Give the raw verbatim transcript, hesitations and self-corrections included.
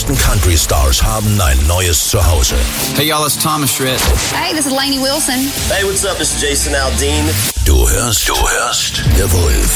größten Country-Stars haben ein neues Zuhause. Hey y'all, it's Thomas Schritt. Hey, this is Lainey Wilson. Hey, what's up? This is Jason Aldean. Du hörst, du hörst The Wolf